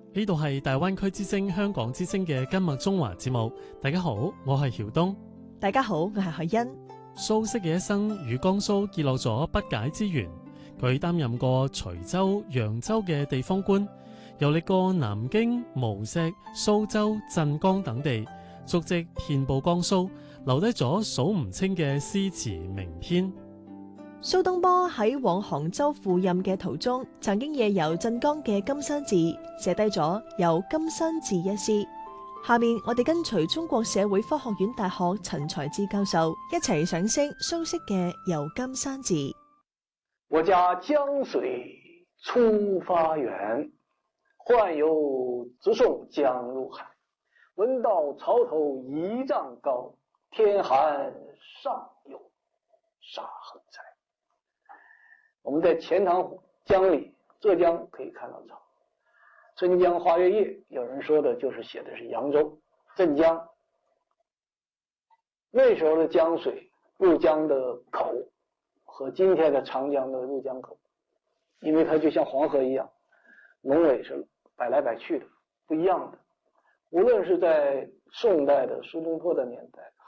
呢度係大灣區之聲香港之聲嘅今麥中華節目。大家好，我係曉東。 大家好，我係海欣。 蘇軾嘅一生與江蘇結落咗不解之緣。佢擔任過徐州、揚州嘅地方官，遊歷過南京、無錫、蘇州、鎮江等地，足跡遍佈江蘇，留低咗數唔清嘅詩詞名篇。 蘇東坡喺往杭州赴任嘅途中，曾經夜遊鎮江嘅金山寺，寫低咗《遊金山寺》一詩。下面我哋跟隨中國社會科學院大學陳才智教授一齊賞析蘇軾嘅《遊金山寺》。 我家江水出發源，宦游直送江入海。闻道潮头1丈高，天寒上有沙横在。我们在钱塘江里，浙江可以看到潮。春江花月夜，有人说的就是写的是扬州、镇江。那时候的江水入江的口和今天的长江的入江口，因为它就像黄河一样，龙尾是摆来摆去的，不一样的。无论是在宋代的苏东坡的年代，